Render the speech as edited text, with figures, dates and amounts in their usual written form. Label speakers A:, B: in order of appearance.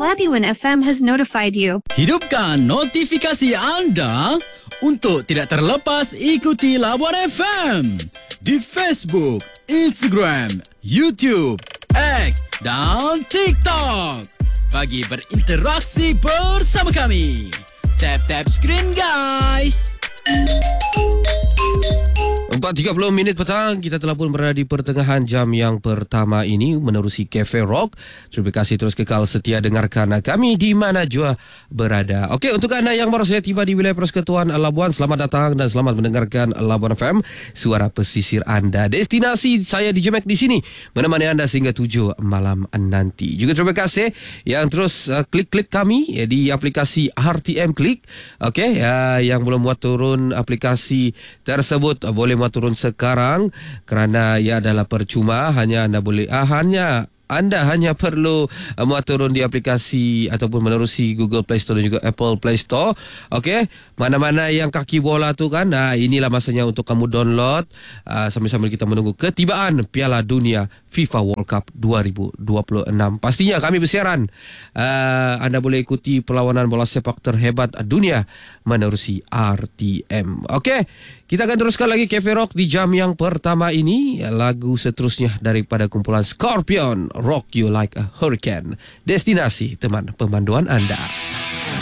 A: Happy One FM has notified you.
B: Hidupkan notifikasi anda untuk tidak terlepas ikuti Labuan FM di Facebook, Instagram, YouTube, X dan TikTok bagi berinteraksi bersama kami. Tap screen guys.
C: 4.30 petang, kita telah pun berada di pertengahan jam yang pertama ini menerusi Cafe Rock. Terima kasih terus kekal setia dengarkan kami di mana jua berada. Okey, untuk anda yang baru saja tiba di wilayah Persekutuan Labuan, selamat datang dan selamat mendengarkan Labuan FM, suara pesisir anda. Destinasi saya DJ Mac di sini menemani anda sehingga 7 malam nanti. Juga terima kasih yang terus klik kami di aplikasi RTM Klik. Okey, yang belum buat turun aplikasi tersebut boleh buat turun sekarang kerana ia adalah percuma. Anda hanya perlu muat turun di aplikasi ataupun menerusi Google Play Store dan juga Apple Play Store. Okey, mana-mana yang kaki bola tu kan, inilah masanya untuk kamu download sambil-sambil kita menunggu ketibaan Piala Dunia FIFA World Cup 2026. Pastinya kami bersiaran. Anda boleh ikuti perlawanan bola sepak terhebat dunia menerusi RTM. Okey, kita akan teruskan lagi Cafe Rock di jam yang pertama ini. Lagu seterusnya daripada kumpulan Scorpion, Rock You Like a Hurricane. Destinasi teman pemanduan anda.